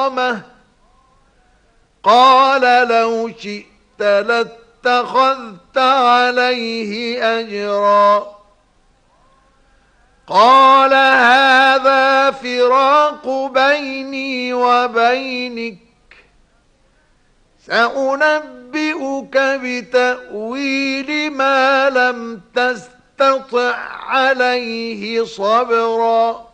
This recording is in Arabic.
إكرامه قال لو شئت لاتخذت عليه أجرا قال هذا فراق بيني وبينك سأنبئك بتأويل ما لم تستطع عليه صبرا